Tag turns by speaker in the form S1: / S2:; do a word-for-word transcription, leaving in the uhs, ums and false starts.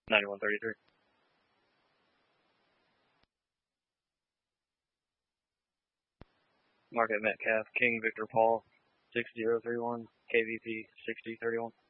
S1: ninety-one thirty-three. Market Metcalf, King Victor Paul, six zero three one, K V P sixty thirty-one.